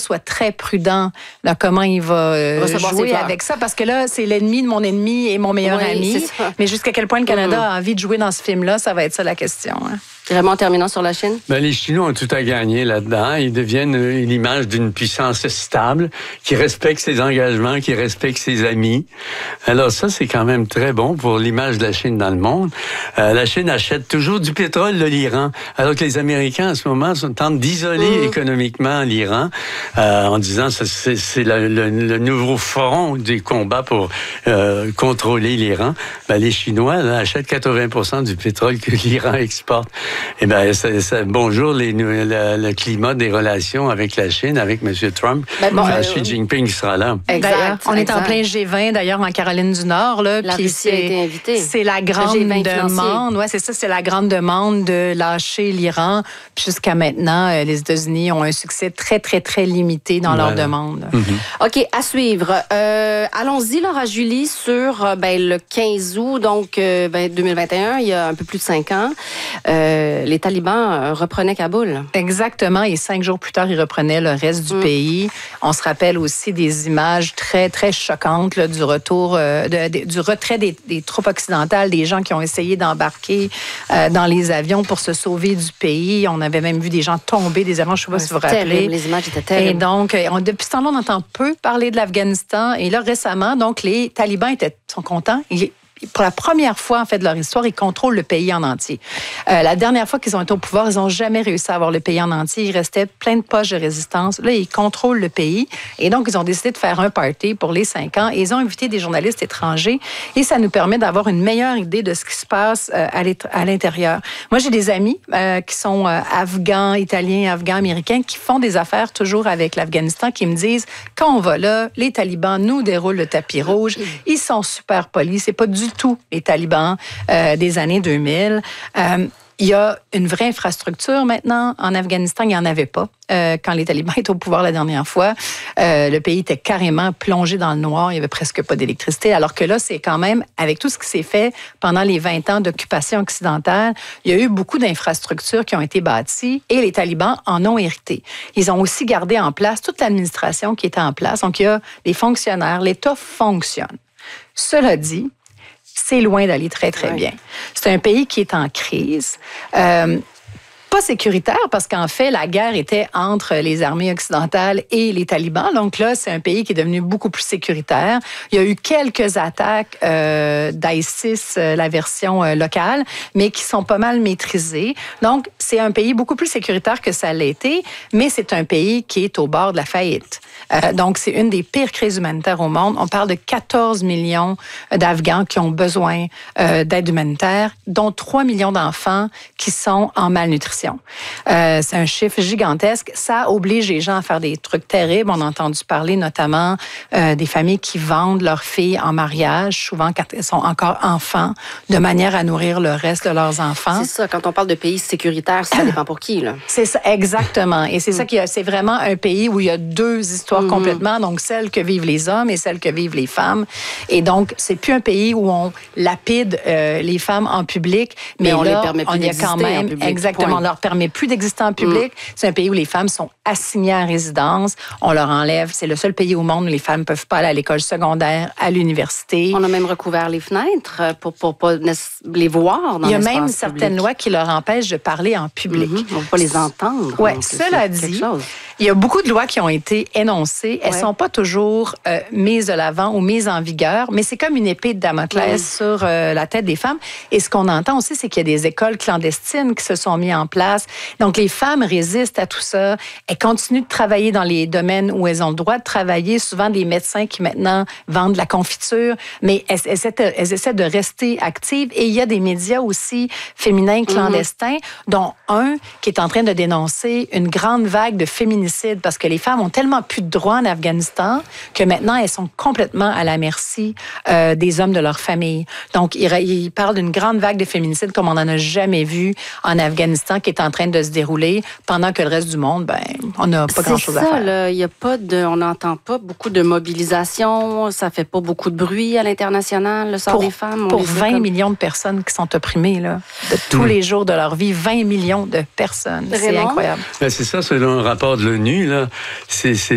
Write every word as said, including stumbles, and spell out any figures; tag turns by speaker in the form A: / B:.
A: soit très prudent dans comment il va euh, jouer avec ça, parce que là, c'est l'ennemi de mon ennemi et mon meilleur
B: oui,
A: ami. Mais jusqu'à quel point le Canada mmh. a envie de jouer dans ce film-là, ça va être ça la question. Hein.
B: Vraiment, en terminant sur la Chine?
C: Ben, les Chinois ont tout à gagner là-dedans. Ils deviennent une image d'une puissance stable, qui respecte ses engagements, qui respecte ses amis. Alors ça, c'est quand même très bon pour l'image de la Chine dans le monde. Euh, la Chine achète toujours du pétrole de l'Iran, alors que les Américains, en ce moment, sont, tentent d'isoler mmh. économiquement l'Iran, euh, en disant que c'est, c'est le, le, le nouveau front des combats pour euh, contrôler l'Iran. Ben, les Chinois là, achètent quatre-vingts pour cent du pétrole que l'Iran exporte. Eh bien, ça, ça, bonjour les, le, le climat des relations avec la Chine, avec M. Trump. Ben bon, euh, Xi Jinping sera là.
A: Exact. On exact. est en plein G vingt, d'ailleurs, en Caroline du Nord. Là,
B: la Russie a été invitée.
A: C'est la grande demande. Ouais, c'est ça, c'est la grande demande de lâcher l'Iran. Puis jusqu'à maintenant, les États-Unis ont un succès très, très, très limité dans voilà. leur demande.
B: Mm-hmm. OK, à suivre. Euh, allons-y, Laura Julie, sur ben, le quinze août, donc euh, ben, deux mille vingt et un, il y a un peu plus de cinq ans. Euh, les talibans reprenaient Kaboul.
A: Exactement. Et cinq jours plus tard, ils reprenaient le reste du mmh. pays. On se rappelle aussi des images très, très choquantes là, du retour, euh, de, de, du retrait des, des troupes occidentales, des gens qui ont essayé d'embarquer euh, dans les avions pour se sauver du pays. On avait même vu des gens tomber des avions. Je ne sais pas ouais, si vous vous rappelez.
B: Terrible. Les images étaient terribles.
A: Et donc, on, depuis ce temps-là, on entend peu parler de l'Afghanistan. Et là, récemment, donc, les talibans étaient, sont contents. Ils, Pour la première fois, en fait, de leur histoire, ils contrôlent le pays en entier. Euh, la dernière fois qu'ils ont été au pouvoir, ils n'ont jamais réussi à avoir le pays en entier. Il restait plein de poches de résistance. Là, ils contrôlent le pays. Et donc, ils ont décidé de faire un party pour les cinq ans. Et ils ont invité des journalistes étrangers. Et ça nous permet d'avoir une meilleure idée de ce qui se passe euh, à l'intérieur. Moi, j'ai des amis euh, qui sont euh, afghans, italiens, afghans, américains, qui font des affaires toujours avec l'Afghanistan, qui me disent, quand on va là, les talibans nous déroulent le tapis rouge. Ils sont super polis. C'est pas du tout les talibans euh, des années deux mille. Euh, il y a une vraie infrastructure maintenant. En Afghanistan, il n'y en avait pas. Euh, quand les talibans étaient au pouvoir la dernière fois, euh, le pays était carrément plongé dans le noir. Il n'y avait presque pas d'électricité. Alors que là, c'est quand même, avec tout ce qui s'est fait pendant les vingt ans d'occupation occidentale, il y a eu beaucoup d'infrastructures qui ont été bâties et les talibans en ont hérité. Ils ont aussi gardé en place toute l'administration qui était en place. Donc, il y a des fonctionnaires. L'État fonctionne. Cela dit, c'est loin d'aller très, très ouais. bien. C'est un pays qui est en crise. Euh, pas sécuritaire, parce qu'en fait, la guerre était entre les armées occidentales et les talibans. Donc là, c'est un pays qui est devenu beaucoup plus sécuritaire. Il y a eu quelques attaques euh, d'ISIS, euh, la version euh, locale, mais qui sont pas mal maîtrisées. Donc, c'est un pays beaucoup plus sécuritaire que ça l'a été, mais c'est un pays qui est au bord de la faillite. Euh, donc, c'est une des pires crises humanitaires au monde. On parle de quatorze millions d'Afghans qui ont besoin euh, d'aide humanitaire, dont trois millions d'enfants qui sont en malnutrition. Euh, c'est un chiffre gigantesque. Ça oblige les gens à faire des trucs terribles. On a entendu parler notamment euh, des familles qui vendent leurs filles en mariage, souvent quand elles sont encore enfants, de manière à nourrir le reste de leurs enfants.
B: C'est ça, quand on parle de pays sécuritaires, ça dépend pour qui, là.
A: C'est ça, exactement. Et c'est mm. ça qui a, c'est vraiment un pays où il y a deux histoires mm-hmm. complètement, donc celle que vivent les hommes et celle que vivent les femmes. Et donc, c'est plus un pays où on lapide euh, les femmes en public, mais, mais on là, les permet plus on y a quand même, public, exactement, point. On leur permet plus d'exister en public. Mm. C'est un pays où les femmes sont assignées à résidence. On leur enlève. C'est le seul pays au monde où les femmes ne peuvent pas aller à l'école secondaire, à l'université.
B: On a même recouvert les fenêtres pour ne pas les voir dans l'espace public.
A: Il y a même certaines lois qui leur empêchent de parler en public.
B: Mm-hmm. On ne peut pas les entendre.
A: Oui, cela dit, il y a beaucoup de lois qui ont été énoncées. Elles ne ouais. sont pas toujours euh, mises de l'avant ou mises en vigueur, mais c'est comme une épée de Damoclès mm. sur euh, la tête des femmes. Et ce qu'on entend aussi, c'est qu'il y a des écoles clandestines qui se sont mises en place. Donc, les femmes résistent à tout ça. Elles continuent de travailler dans les domaines où elles ont le droit de travailler. Souvent, des médecins qui maintenant vendent de la confiture, mais elles, elles, essaient, de, elles essaient de rester actives. Et il y a des médias aussi féminins clandestins, mm. dont un qui est en train de dénoncer une grande vague de féminicide parce que les femmes ont tellement plus de droits en Afghanistan que maintenant, elles sont complètement à la merci euh, des hommes de leur famille. Donc, il, il parle d'une grande vague de féminicide comme on n'en a jamais vu en Afghanistan qui est en train de se dérouler pendant que le reste du monde, ben, on n'a pas grand-chose
B: ça,
A: à faire.
B: Là, y a pas de, on n'entend pas beaucoup de mobilisation, ça fait pas beaucoup de bruit à l'international, le sort
A: pour,
B: des femmes.
A: Pour vingt comme... millions de personnes qui sont opprimées là, de tous mmh. les jours de leur vie, vingt millions de personnes. C'est incroyable.
C: Ben, c'est ça, selon un rapport de l'ONU, là, c'est